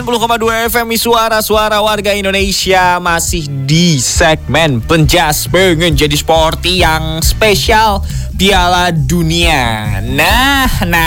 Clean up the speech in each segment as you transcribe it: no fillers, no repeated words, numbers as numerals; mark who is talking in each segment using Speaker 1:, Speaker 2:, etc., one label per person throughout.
Speaker 1: 90,2 FM suara-suara warga Indonesia masih di segmen Penjas pengen jadi sporty yang spesial Piala Dunia. Nah,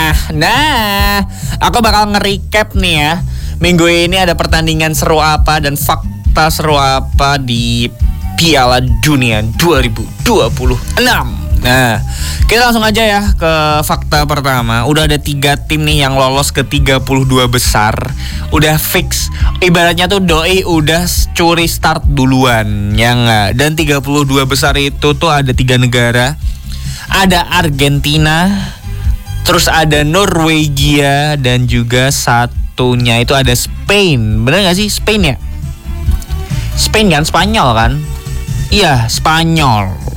Speaker 1: aku bakal nge-recap nih ya. Minggu ini ada pertandingan seru apa dan fakta seru apa di Piala Dunia 2026. Nah, kita langsung aja ya ke fakta pertama. Udah ada 3 tim nih yang lolos ke 32 besar. Udah fix. Ibaratnya tuh doi udah curi start duluan, ya nggak? Dan 32 besar itu tuh ada 3 negara. Ada Argentina, terus ada Norwegia, dan juga satunya itu ada Spain. Bener nggak sih Spain ya? Spain kan, Spanyol kan? Iya, Spanyol.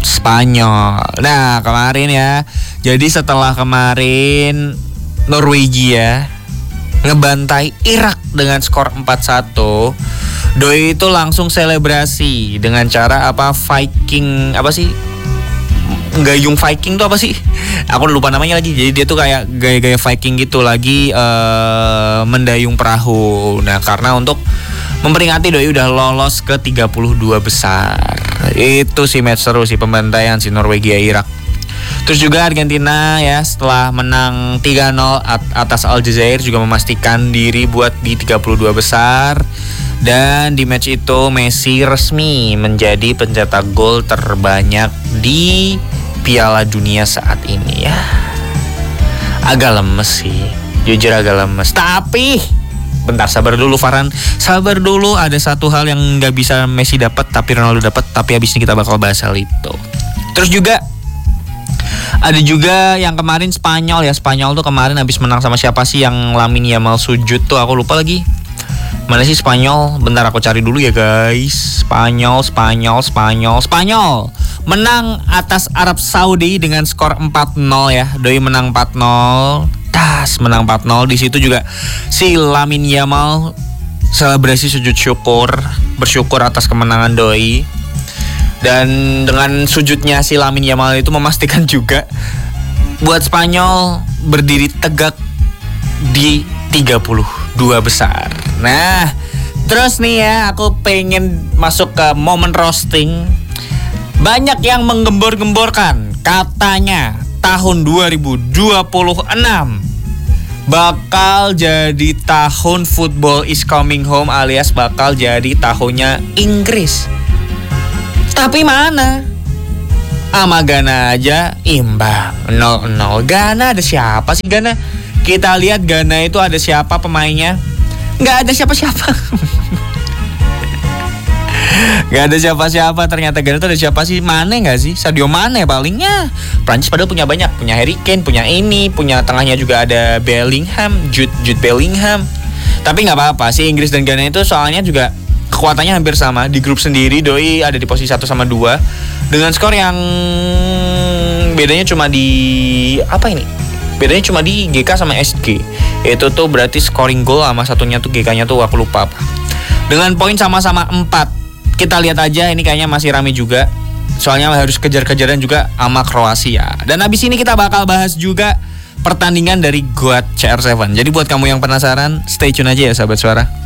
Speaker 1: Nah, kemarin ya. Jadi setelah kemarin Norwegia ngebantai Irak dengan skor 4-1, doi itu langsung selebrasi dengan cara Viking Gayung Viking tuh apa sih? Aku lupa namanya lagi. Jadi dia tuh kayak gaya-gaya Viking gitu lagi mendayung perahu. Nah, karena untuk memperingati doi udah lolos ke 32 besar. Itu sih match seru sih, pembantaian si Norwegia Irak. Terus juga Argentina ya, setelah menang 3-0 atas Aljazair juga memastikan diri buat di 32 besar. Dan di match itu Messi resmi menjadi pencetak gol terbanyak di Piala Dunia saat ini ya. Agak lemes sih, jujur agak lemes. Tapi bentar, sabar dulu Farhan. Sabar dulu, ada satu hal yang gak bisa Messi dapat tapi Ronaldo dapat. Tapi abis ini kita bakal bahas hal itu. Terus juga ada juga yang kemarin Spanyol ya. Spanyol tuh kemarin abis menang sama siapa sih yang Lamine Yamal sujud tuh, aku lupa lagi. Mana sih Spanyol? Bentar aku cari dulu ya guys. Spanyol menang atas Arab Saudi dengan skor 4-0 ya. Doi menang 4-0. Menang 4-0. Di situ juga si Lamine Yamal selebrasi sujud syukur, bersyukur atas kemenangan doi. Dan dengan sujudnya si Lamine Yamal itu memastikan juga buat Spanyol berdiri tegak di 32 besar. Nah, terus nih ya, aku pengen masuk ke momen roasting. Banyak yang menggembor-gemborkan katanya tahun 2026 bakal jadi tahun football is coming home, alias bakal jadi tahunnya Inggris. Tapi mana? Sama Ghana aja imbang 0-0. Ghana ada siapa sih Ghana? Kita lihat Ghana itu ada siapa pemainnya? Nggak ada siapa-siapa. Gak ada siapa-siapa. Ternyata Ghana tuh ada siapa sih? Mane gak sih? Sadio Mane palingnya. Prancis padahal punya banyak. Punya Harry Kane, punya ini. Punya tengahnya juga ada Bellingham, Jude Bellingham. Tapi gak apa-apa sih, Inggris dan Ghana itu soalnya juga kekuatannya hampir sama. Di grup sendiri doi ada di posisi 1 sama 2 dengan skor yang bedanya cuma di bedanya cuma di GK sama SG. Itu tuh berarti scoring goal sama satunya tuh GK-nya tuh aku lupa apa. Dengan poin sama-sama 4. Kita lihat aja, ini kayaknya masih rame juga. Soalnya harus kejar-kejaran juga sama Kroasia. Dan abis ini kita bakal bahas juga pertandingan dari GOAT CR7. Jadi buat kamu yang penasaran, stay tune aja ya sahabat suara.